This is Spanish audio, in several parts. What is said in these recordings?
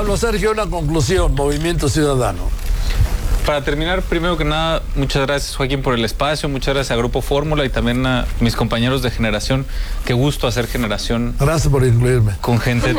Pablo Sergio, una conclusión, Movimiento Ciudadano. Para terminar, primero que nada, muchas gracias, Joaquín, por el espacio, muchas gracias a Grupo Fórmula y también a mis compañeros de generación. Qué gusto hacer generación. Gracias por incluirme. Con gente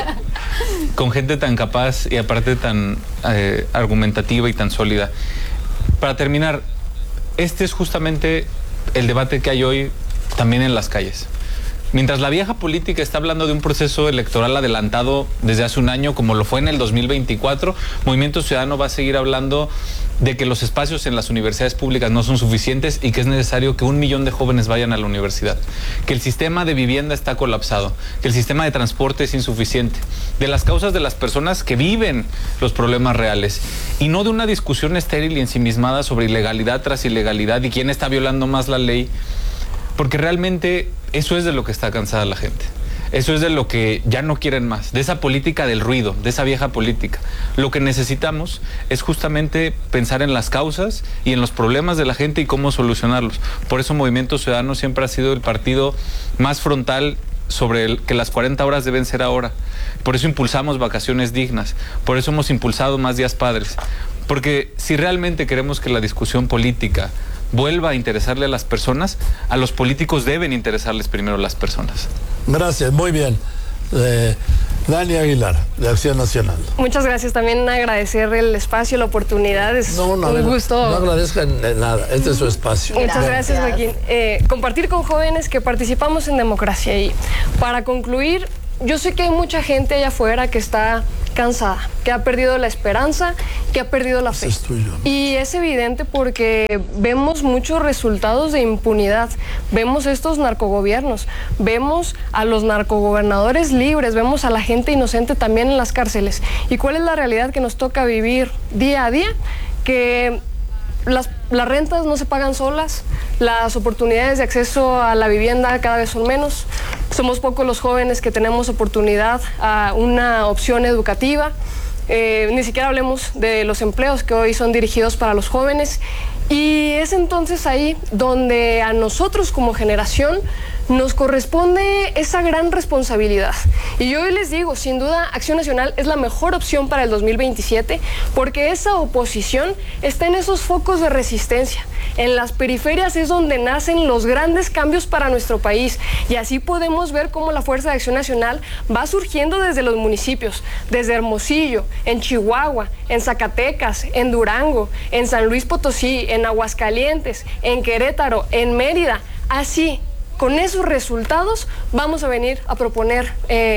tan capaz y aparte tan argumentativa y tan sólida. Para terminar, este es justamente el debate que hay hoy también en las calles. Mientras la vieja política está hablando de un proceso electoral adelantado desde hace un año, como lo fue en el 2024, Movimiento Ciudadano va a seguir hablando de que los espacios en las universidades públicas no son suficientes y que es necesario que 1 millón de jóvenes vayan a la universidad, que el sistema de vivienda está colapsado, que el sistema de transporte es insuficiente, de las causas de las personas que viven los problemas reales y no de una discusión estéril y ensimismada sobre ilegalidad tras ilegalidad y quién está violando más la ley, porque realmente eso es de lo que está cansada la gente. Eso es de lo que ya no quieren más, de esa política del ruido, de esa vieja política. Lo que necesitamos es justamente pensar en las causas y en los problemas de la gente y cómo solucionarlos. Por eso Movimiento Ciudadano siempre ha sido el partido más frontal sobre que las 40 horas deben ser ahora. Por eso impulsamos vacaciones dignas, por eso hemos impulsado más días padres. Porque si realmente queremos que la discusión política vuelva a interesarle a las personas, a los políticos deben interesarles primero las personas. Gracias, muy bien. Dani Aguilar, de Acción Nacional. Muchas gracias, también agradecer el espacio, la oportunidad, es un gusto. No agradezcan nada, este es su espacio. Muchas gracias, Joaquín. Compartir con jóvenes que participamos en democracia y para concluir, yo sé que hay mucha gente allá afuera que está cansada, que ha perdido la esperanza, que ha perdido la fe. Es tuyo, ¿no? Y es evidente porque vemos muchos resultados de impunidad, vemos estos narcogobiernos, vemos a los narcogobernadores libres, vemos a la gente inocente también en las cárceles. ¿Y cuál es la realidad que nos toca vivir día a día? Que las rentas no se pagan solas, las oportunidades de acceso a la vivienda cada vez son menos, somos pocos los jóvenes que tenemos oportunidad a una opción educativa, ni siquiera hablemos de los empleos que hoy son dirigidos para los jóvenes y es entonces ahí donde a nosotros como generación nos corresponde esa gran responsabilidad. Y yo hoy les digo, sin duda, Acción Nacional es la mejor opción para el 2027 porque esa oposición está en esos focos de resistencia. En las periferias es donde nacen los grandes cambios para nuestro país y así podemos ver cómo la Fuerza de Acción Nacional va surgiendo desde los municipios, desde Hermosillo, en Chihuahua, en Zacatecas, en Durango, en San Luis Potosí, en Aguascalientes, en Querétaro, en Mérida, así. Con esos resultados vamos a venir a proponer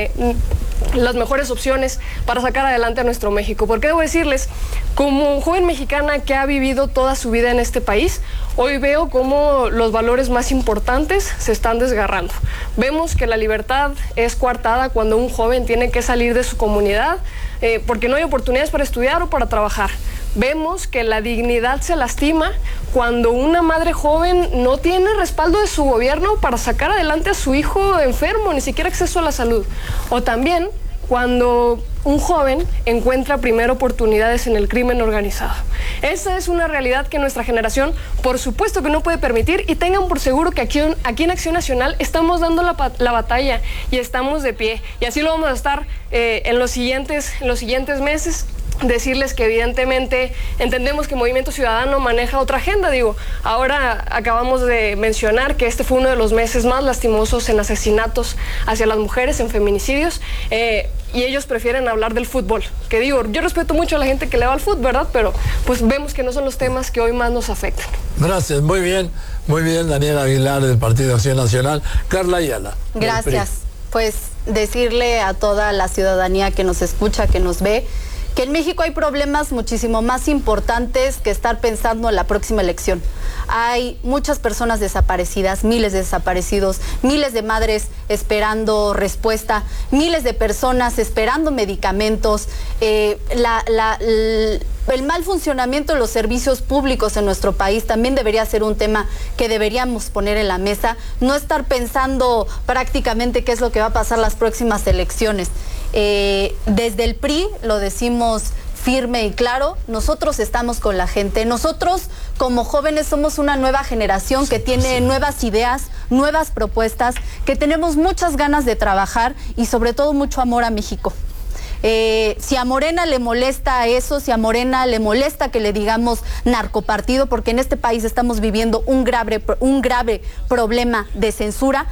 las mejores opciones para sacar adelante a nuestro México. Porque debo decirles, como joven mexicana que ha vivido toda su vida en este país, hoy veo cómo los valores más importantes se están desgarrando. Vemos que la libertad es coartada cuando un joven tiene que salir de su comunidad porque no hay oportunidades para estudiar o para trabajar. Vemos que la dignidad se lastima cuando una madre joven no tiene respaldo de su gobierno para sacar adelante a su hijo enfermo, ni siquiera acceso a la salud. O también cuando un joven encuentra primero oportunidades en el crimen organizado. Esa es una realidad que nuestra generación, por supuesto que no puede permitir y tengan por seguro que aquí en Acción Nacional estamos dando la batalla y estamos de pie. Y así lo vamos a estar en los siguientes meses. Decirles que evidentemente entendemos que Movimiento Ciudadano maneja otra agenda. Ahora acabamos de mencionar que este fue uno de los meses más lastimosos en asesinatos hacia las mujeres, en feminicidios, y ellos prefieren hablar del fútbol. Que yo respeto mucho a la gente que le va al fútbol, ¿verdad? Pero pues vemos que no son los temas que hoy más nos afectan. Gracias, muy bien, Daniela Aguilar del Partido Acción Nacional. Carla Ayala. Gracias. Pues decirle a toda la ciudadanía que nos escucha, que nos ve, que en México hay problemas muchísimo más importantes que estar pensando en la próxima elección. Hay muchas personas desaparecidas, miles de desaparecidos, miles de madres esperando respuesta, miles de personas esperando medicamentos, el mal funcionamiento de los servicios públicos en nuestro país también debería ser un tema que deberíamos poner en la mesa, no estar pensando prácticamente qué es lo que va a pasar las próximas elecciones. Desde el PRI lo decimos firme y claro, nosotros estamos con la gente, nosotros como jóvenes somos una nueva generación que tiene nuevas ideas, nuevas propuestas, que tenemos muchas ganas de trabajar y sobre todo mucho amor a México. Si a Morena le molesta eso, si a Morena le molesta que le digamos narcopartido, porque en este país estamos viviendo un grave problema de censura,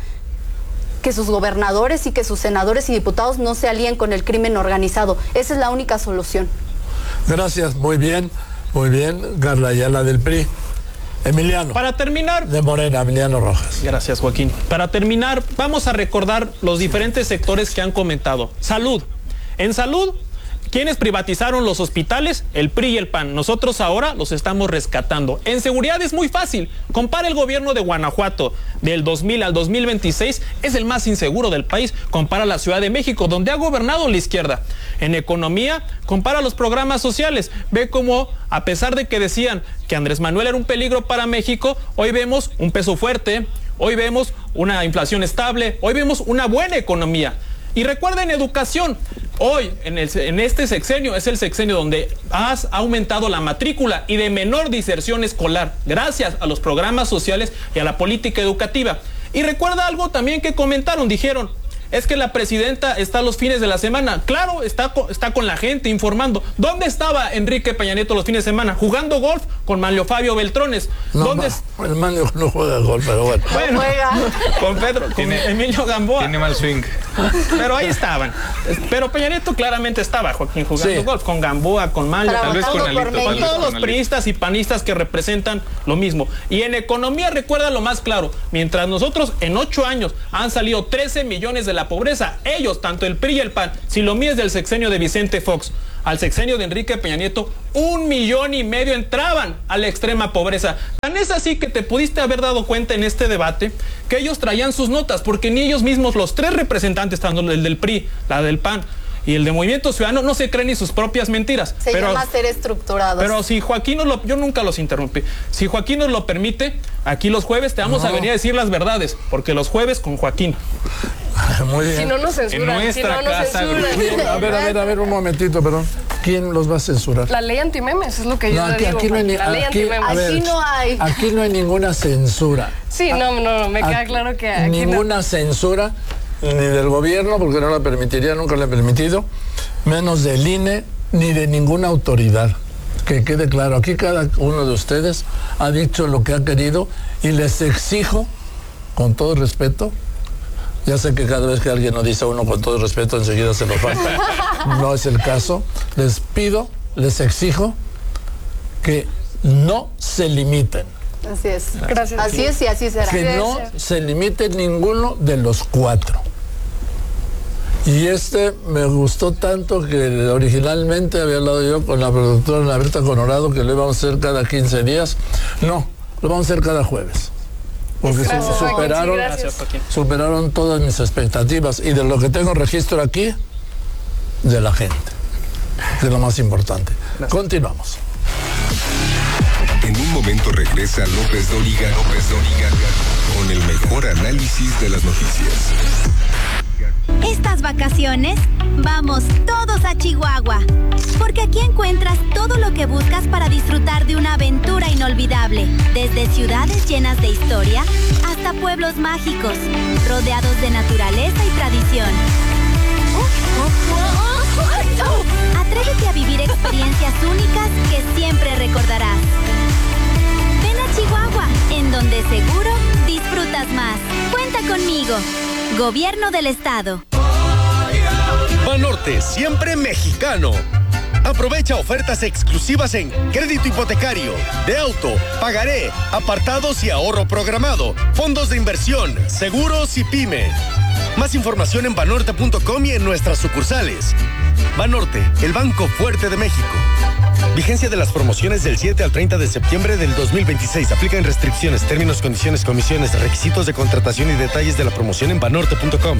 que sus gobernadores y que sus senadores y diputados no se alíen con el crimen organizado. Esa es la única solución. Gracias, muy bien, Carla Ayala del PRI. Emiliano. Para terminar. De Morena, Emiliano Rojas. Gracias, Joaquín. Para terminar, vamos a recordar los diferentes sectores que han comentado. Salud. En salud, ¿quiénes privatizaron los hospitales? El PRI y el PAN. Nosotros ahora los estamos rescatando. En seguridad es muy fácil. Compara el gobierno de Guanajuato del 2000 al 2026. Es el más inseguro del país. Compara la Ciudad de México, donde ha gobernado la izquierda. En economía, compara los programas sociales. Ve cómo, a pesar de que decían que Andrés Manuel era un peligro para México, hoy vemos un peso fuerte, hoy vemos una inflación estable, hoy vemos una buena economía. Y recuerden educación. Hoy, en este sexenio, es el sexenio donde has aumentado la matrícula y de menor diserción escolar, gracias a los programas sociales y a la política educativa. Y recuerda algo también que comentaron, dijeron, es que la presidenta está los fines de la semana. Claro, está con la gente informando. ¿Dónde estaba Enrique Peña Nieto los fines de semana? Jugando golf con Manlio Fabio Beltrones. No, el Manlio no juega golf, pero bueno. Bueno, con Pedro, con Emilio Gamboa. Tiene mal swing. Pero ahí estaban. Pero Peña Nieto claramente estaba, Joaquín, jugando golf con Gamboa, con Manlio. Tal vez con Alito. Con todos los priistas y panistas que representan lo mismo. Y en economía, recuerda lo más claro. Mientras nosotros en 8 años han salido 13 millones de la pobreza, ellos, tanto el PRI y el PAN, si lo mides del sexenio de Vicente Fox al sexenio de Enrique Peña Nieto, 1,5 millones entraban a la extrema pobreza. Tan es así que te pudiste haber dado cuenta en este debate que ellos traían sus notas, porque ni ellos mismos, los 3 representantes, tanto el del PRI, la del PAN y el de Movimiento Ciudadano, no se creen ni sus propias mentiras. Se llama ser estructurados. Pero si Joaquín yo nunca los interrumpí. Si Joaquín nos lo permite, aquí los jueves te vamos a venir a decir las verdades, porque los jueves con Joaquín. Muy bien. Si no nos censuran. En nuestra casa. A ver, un momentito, perdón. ¿Quién los va a censurar? La ley antimemes, es lo que yo le digo. Aquí no hay, la ley antimemes. Aquí no hay ninguna censura. Sí, no, me queda claro que aquí ninguna censura, ni del gobierno, porque no la permitiría, nunca la he permitido, menos del INE, ni de ninguna autoridad. Que quede claro, aquí cada uno de ustedes ha dicho lo que ha querido y les exijo, con todo respeto, ya sé que cada vez que alguien nos dice a uno con todo respeto, enseguida se lo falta, no es el caso, les pido, les exijo que no se limiten. Así es. Gracias. Así es y así será. Que no se limite ninguno de los 4. Y me gustó tanto que originalmente había hablado yo con la productora Ana Berta Conorado que lo íbamos a hacer cada 15 días. No, lo vamos a hacer cada jueves. Porque superaron todas mis expectativas. Y de lo que tengo registro aquí, de la gente. De lo más importante. Gracias. Continuamos. En un momento regresa López Dóriga con el mejor análisis de las noticias. Estas vacaciones, vamos todos a Chihuahua, porque aquí encuentras todo lo que buscas para disfrutar de una aventura inolvidable, desde ciudades llenas de historia hasta pueblos mágicos, rodeados de naturaleza y tradición. Atrévete a vivir experiencias únicas que siempre recordarás. Ven a Chihuahua, en donde seguro disfrutas más. Cuenta conmigo. Gobierno del Estado. Banorte, siempre mexicano. Aprovecha ofertas exclusivas en crédito hipotecario, de auto, pagaré, apartados y ahorro programado, fondos de inversión, seguros y pyme. Más información en banorte.com y en nuestras sucursales. Banorte, el banco fuerte de México. Vigencia de las promociones del 7 al 30 de septiembre del 2026. Aplican restricciones, términos, condiciones, comisiones, requisitos de contratación y detalles de la promoción en banorte.com.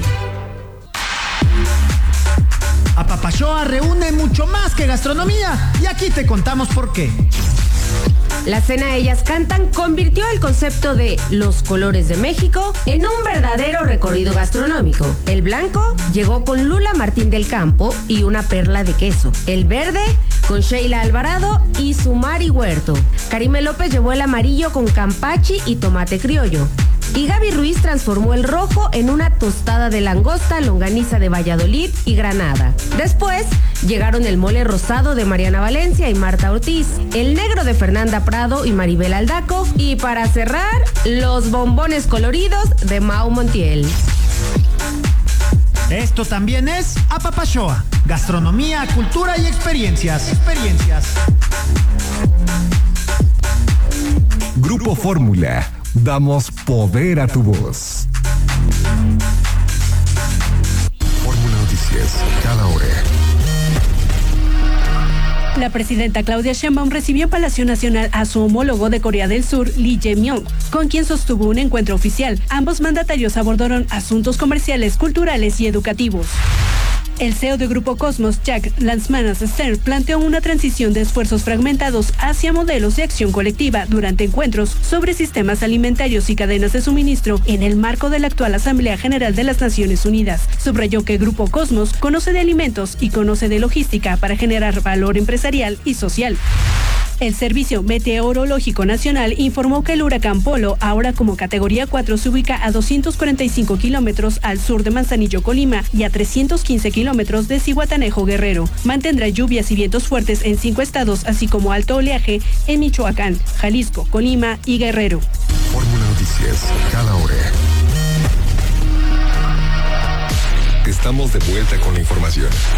Apapachóa reúne mucho más que gastronomía y aquí te contamos por qué. La cena Ellas Cantan convirtió el concepto de los colores de México en un verdadero recorrido gastronómico. El blanco llegó con Lula Martín del Campo y una perla de queso. El verde con Sheila Alvarado y Sumari Huerto. Karime López llevó el amarillo con campachi y tomate criollo. Y Gaby Ruiz transformó el rojo en una tostada de langosta, longaniza de Valladolid y Granada. Después llegaron el mole rosado de Mariana Valencia y Marta Ortiz, el negro de Fernanda Prado y Maribel Aldaco, y para cerrar, los bombones coloridos de Mau Montiel. Esto también es Apapashoa. Gastronomía, cultura y experiencias. Grupo Fórmula. Damos poder a tu voz. Fórmula Noticias, cada hora. La presidenta Claudia Sheinbaum recibió en Palacio Nacional a su homólogo de Corea del Sur, Lee Jae-myung, con quien sostuvo un encuentro oficial. Ambos mandatarios abordaron asuntos comerciales, culturales y educativos. El CEO de Grupo Cosmos, Jack Lansmanas-Stern, planteó una transición de esfuerzos fragmentados hacia modelos de acción colectiva durante encuentros sobre sistemas alimentarios y cadenas de suministro en el marco de la actual Asamblea General de las Naciones Unidas. Subrayó que Grupo Cosmos conoce de alimentos y conoce de logística para generar valor empresarial y social. El Servicio Meteorológico Nacional informó que el huracán Polo, ahora como categoría 4, se ubica a 245 kilómetros al sur de Manzanillo, Colima, y a 315 kilómetros de Zihuatanejo, Guerrero. Mantendrá lluvias y vientos fuertes en 5 estados, así como alto oleaje en Michoacán, Jalisco, Colima y Guerrero. Fórmula Noticias, cada hora. Estamos de vuelta con la información.